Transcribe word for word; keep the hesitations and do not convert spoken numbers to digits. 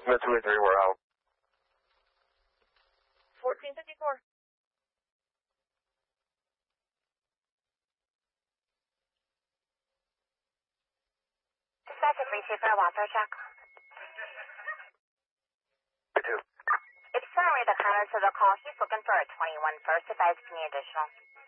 Smith two eight three, we're out. fourteen fifty-four. Dispatch three two for a water check. two. It's currently the counter to the call. He's looking for a twenty-one first. Advise any additional.